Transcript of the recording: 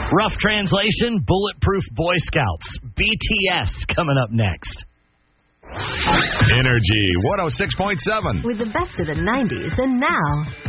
Rough translation, Bulletproof Boy Scouts. BTS coming up next. Energy 106.7. With the best of the 90s and now.